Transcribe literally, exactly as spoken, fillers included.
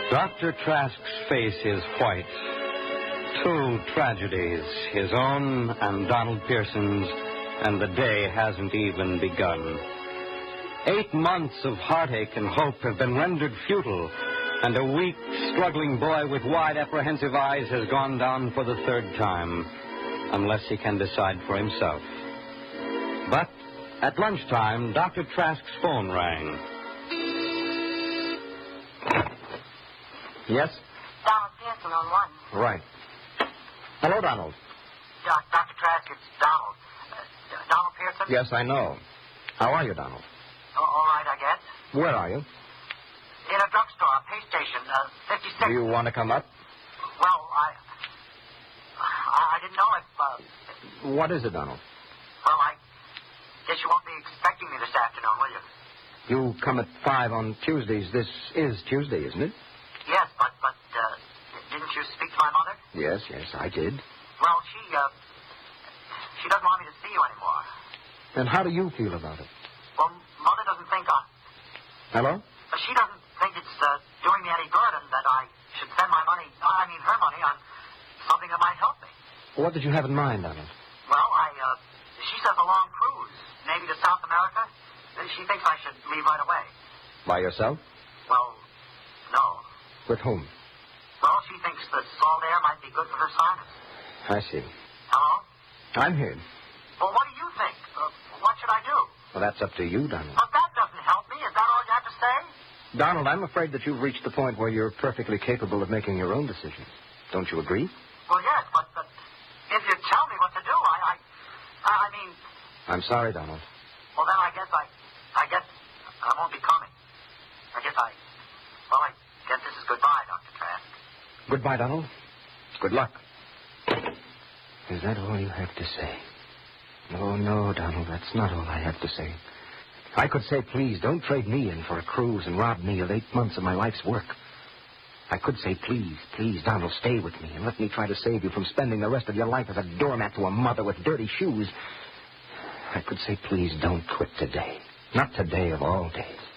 Doctor Trask's face is white. Two tragedies, his own and Donald Pearson's, and the day hasn't even begun. Eight months of heartache and hope have been rendered futile, and a weak, struggling boy with wide, apprehensive eyes has gone down for the third time, unless he can decide for himself. But at lunchtime, Doctor Trask's phone rang. Yes? Donald Pearson on one. Right. Hello, Donald. Doc, Doctor Trask, it's Donald. Uh, Donald Pearson? Yes, I know. How are you, Donald? Oh, all right, I guess. Where are you? In a drugstore, a pay station, uh, fifty-six. Do you want to come up? Well, I... I, I didn't know if... Uh, What is it, Donald? well, I guess you won't be expecting me this afternoon, will you? You come at five on Tuesdays. This is Tuesday, isn't it? Yes, but, but, uh, didn't you speak to my mother? Yes, yes, I did. Well, she, uh, she doesn't want me to see you anymore. And how do you feel about it? Well, Mother doesn't think I... Hello? Uh, she doesn't think it's, uh, doing me any good and that I should spend my money, I mean her money, on something that might help me. What did you have in mind, Donald? Well, I, uh, she says a long cruise, maybe to South America. She thinks I should leave right away. By yourself? Well, no. With whom? Well, she thinks the salt air might be good for her sinus. I see. Hello? I'm here. Well, what do you think? Uh, what should I do? Well, that's up to you, Donald. But that doesn't help me. Is that all you have to say? Donald, I'm afraid that you've reached the point where you're perfectly capable of making your own decisions. Don't you agree? Well, yes, but, but if you tell me what to do, I, I, I mean... I'm sorry, Donald. Well, then I guess I, I guess I won't be coming. I guess I, well, I guess this is goodbye, Doctor Trask. Goodbye, Donald. Good luck. Is that all you have to say? No, no, Donald, that's not all I have to say. I could say, please, don't trade me in for a cruise and rob me of eight months of my life's work. I could say, please, please, Donald, stay with me and let me try to save you from spending the rest of your life as a doormat to a mother with dirty shoes. I could say, please, don't quit today. Not today of all days.